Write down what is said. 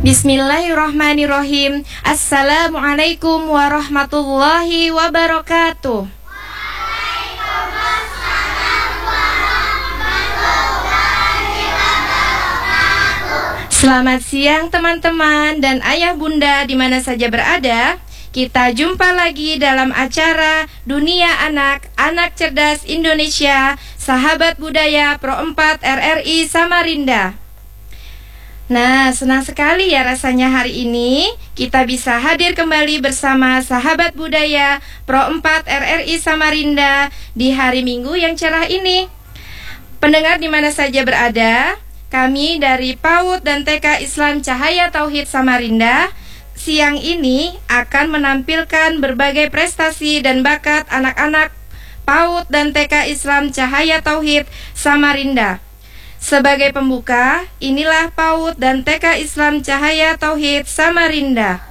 Bismillahirrahmanirrahim. Assalamualaikum warahmatullahi wabarakatuh. Selamat siang teman-teman dan ayah bunda di mana saja berada. Kita jumpa lagi dalam acara Dunia Anak, Anak Cerdas Indonesia, Sahabat Budaya Pro 4 RRI Samarinda. Nah, senang sekali ya rasanya hari ini kita bisa hadir kembali bersama Sahabat Budaya Pro 4 RRI Samarinda di hari Minggu yang cerah ini. Pendengar di mana saja berada, kami dari PAUD dan TK Islam Cahaya Tauhid Samarinda siang ini akan menampilkan berbagai prestasi dan bakat anak-anak PAUD dan TK Islam Cahaya Tauhid Samarinda. Sebagai pembuka, inilah PAUD dan TK Islam Cahaya Tauhid Samarinda.